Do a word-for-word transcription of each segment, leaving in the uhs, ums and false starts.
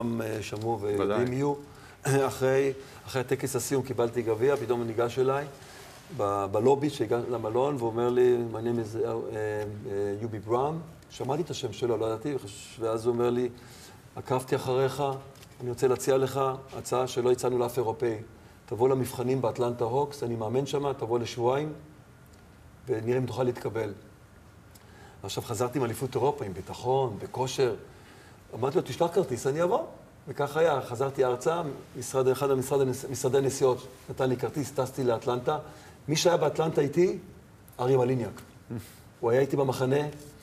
שמעו ויודעים יהיו. אחרי, אחרי הטקס הסיום קיבלתי גביע, פתאום הוא ניגש אליי בלובי שהגעתי למלון, והוא אומר לי, my name is יובי בראם. שמעתי את השם שלו, לא ידעתי, ואז הוא אומר לי, עקבתי אחריך, אני רוצה להציע לך הצעה שלא הצענו לאף אירופאי. תבוא למבחנים באטלנטה הוקס, אני מאמן שם, תבוא לשבועיים, ונראה אם תוכל להתקבל. עכשיו חזרתי עם אליפות אירופה, עם ביטחון, בכושר. אמרתי לו, תשלח כרטיס, אני אבוא. וכך היה, חזרתי ארצה, משרד, אחד המשרד, משרדי הנסיעות נתן לי כרטיס, טסתי לאטלנטה. מי שהיה באטלנטה איתי, אריה מליניאק. הוא היה איתי במחנה.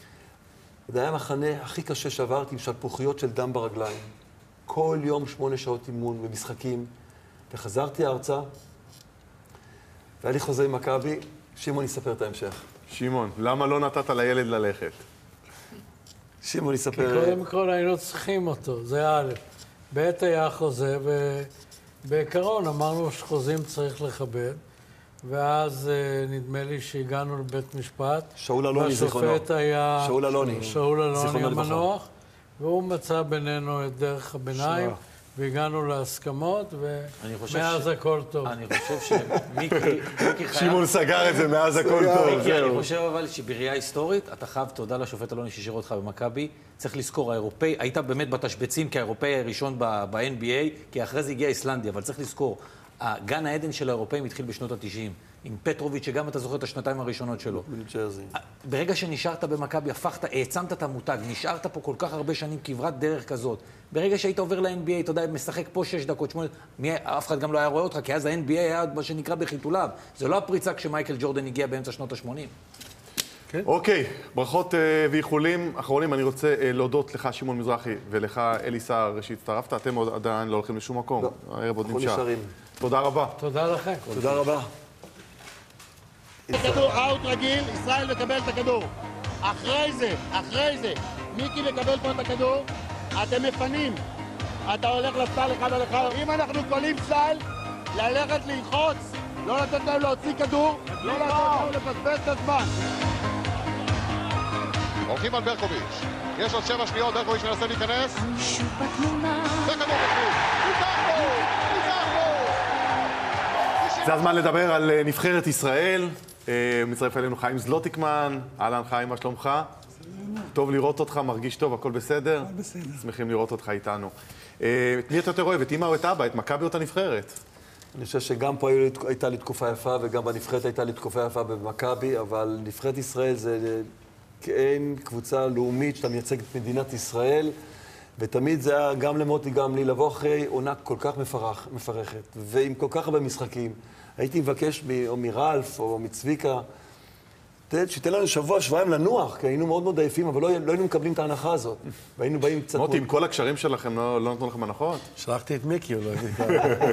זה היה המחנה הכי קשה שעברתי, עם שלפוחיות של דם ברגליים. כל יום שמונה שעות אימון ומשחקים. וחזרתי ארצה, והיה לי חוזה עם מכבי. שמעון יספר את ההמשך. שמעון, למה לא נתת לילד ללכת? שמעון יספר... כי קודם כל היינו צריכים אותו, זה א'. ב' היה חוזה, ובעיקרון אמרנו שחוזים צריך לכבד, ואז נדמה לי שהגענו לבית משפט. שאול אלוני, זיכרונו. והשופט היה... שאול אלוני. שאול אלוני המנוח, והוא מצא בינינו את דרך הביניים, והגענו להסכמות, ומאז הכל טוב. אני חושב שמיקי חייב... שמעון סגר את זה, מאז הכל טוב. מיקי, אני חושב אבל שבראייה היסטורית, אתה חייב תודה לשופט אלוני שהשאיר אותך במכבי. צריך לזכור, האירופאי, היית באמת בתשבצים כהאירופאי הראשון ב-אן בי איי, כי אחרי זה הגיע איסלנדיה, אבל צריך לזכור, גן העדן של האירופאים התחיל בשנות ה-תשעים, עם פטרוביץ', שגם אתה זוכר את השנתיים הראשונות שלו. ברגע שנשארת במכבי, הפכת, העצמת את המותג, נשארת פה כל כך הרבה שנים, כברת דרך כזאת. ברגע שהיית עובר ל-אן בי איי, אתה יודע, משחק פה שש דקות, שמונה, אף אחד גם לא היה רואה אותך, כי אז ה-אן בי איי היה מה שנקרא בחיתוליו. זה לא הפריצה כשמייקל ג'ורדן הגיע באמצע שנות ה-שמונים. אוקיי, ברכות ואיחולים אחרונים. אני רוצה להודות לך, שמעון מזרחי, ולך, אלי סער, שהצטרפת. אתם עוד עדיין לא הולכים לשום מקום. הערב עוד נמשך. תודה רבה. תודה לכם. תודה רבה. כדור אאוט רגיל, ישראל מקבל את הכדור. אחרי זה, אחרי זה, מיקי מקבל פה את הכדור, אתם מפנים. אתה הולך לסל אחד על אחד. אם אנחנו קולים סל, ללכת ללחוץ, לא לתת להם להוציא כדור, לא לתת להם לפספס את הזמן. הולכים על ברקוביץ'. יש עוד שבע שניות, ברקוביץ' מנסה להיכנס. וכדור בפנים. ניצחנו! ניצחנו! זה הזמן לדבר על נבחרת ישראל. מצטרף אלינו חיים זלוטיקמן. אהלן חיים, מה שלומך? טוב לראות אותך, מרגיש טוב, הכל בסדר? הכל בסדר. שמחים לראות אותך איתנו. את מי אתה יותר אוהב? את אמא או את אבא? את מכבי או את הנבחרת? אני חושב שגם פה הייתה לי תקופה יפה, וגם בנבחרת הייתה לי תקופה יפה במכבי, אבל נבחרת ישראל זה כאין קבוצה לאומית שאתה מייצג את מדינת ישראל, ותמיד זה היה גם למוטי, גם לי, לבוא אחרי עונה כל כך מפרח, מפרכת, ועם כל כך הרבה משחקים. הייתי מבקש או מרלף או מצביקה, שתן לנו שבוע, שבועיים לנוח, כי היינו מאוד מאוד עייפים, אבל לא, לא היינו מקבלים את ההנחה הזאת. והיינו באים קצת... מוטי, עם כל הקשרים שלכם לא, לא נתנו לכם הנחות? שלחתי את מיקי, הוא לא הביא את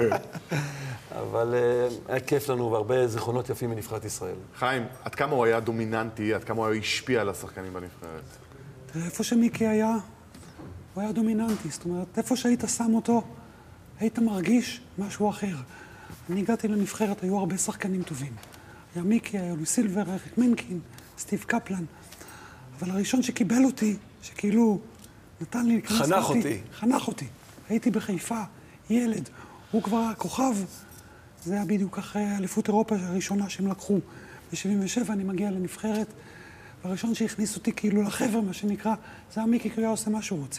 אבל uh, היה כיף לנו, והרבה זיכרונות יפים מנבחרת ישראל. חיים, עד כמה הוא היה דומיננטי, עד כמה הוא השפיע על השחקנים בנבחרת? תראה, איפה שמיקי היה, הוא היה דומיננטי. זאת אומרת, איפה שהיית שם אותו, היית מרגיש משהו אחר. אני הגעתי לנבחרת, היו הרבה שחקנים טובים. היה מיקי, היה לו סילבר, אריק מנקין, סטיב קפלן. אבל הראשון שקיבל אותי, שכאילו נתן לי... חנך אותי. חנך אותי. הייתי בחיפה, ילד. הוא כבר הכוכב. זה היה בדיוק אחרי אליפות אירופה הראשונה שהם לקחו. ב-שבעים ושבע אני מגיע לנבחרת, והראשון שהכניס אותי כאילו לחבר, מה שנקרא, זה היה מיקי, כי הוא היה עושה מה שהוא רוצה.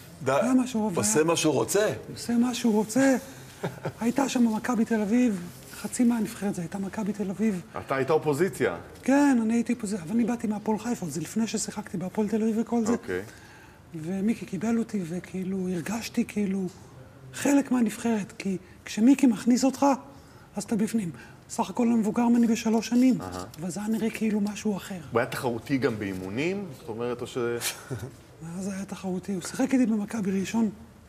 עושה מה שהוא רוצה? עושה מה שהוא רוצה. הייתה שם מכבי תל אביב, חצי מהנבחרת זה הייתה מכבי תל אביב. אתה היית אופוזיציה. כן, אני הייתי אופוזיציה, אבל אני באתי מהפועל חיפה, זה לפני ששיחקתי בהפועל תל אביב וכל זה. אוקיי. ומיקי קיבל אותי, וכאילו הרגשתי כאילו חלק מהנבחרת, כי כשמיקי מכניס אותך, אז אתה בפנים. סך הכל המבוגר ממני בשלוש שנים, אבל זה היה נראה כאילו משהו אחר. הוא היה תחרותי גם באימונים? זאת אומרת, או ש... אז היה תחרותי, הוא שיחק איתי במכבי ראשון.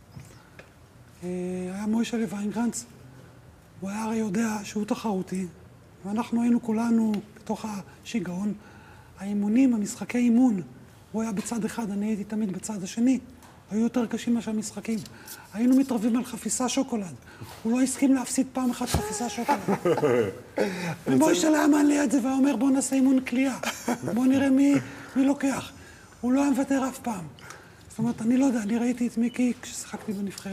היה מוישלה ויינגרנץ, הוא היה הרי יודע שהוא תחרותי, ואנחנו היינו כולנו בתוך השיגעון. האימונים, המשחקי אימון, הוא היה בצד אחד, אני הייתי תמיד בצד השני. היו יותר קשים מאשר משחקים. היינו מתרבים על חפיסה שוקולד. הוא לא הסכים להפסיד פעם אחת חפיסה שוקולד. ומוישלה היה מעלה את זה ואומר, בוא נעשה אימון קליעה. בוא נראה מי, מי לוקח. הוא לא היה מוותר אף פעם. זאת אומרת, אני לא יודע, אני ראיתי את מיקי כששיחקתי בנבחרת.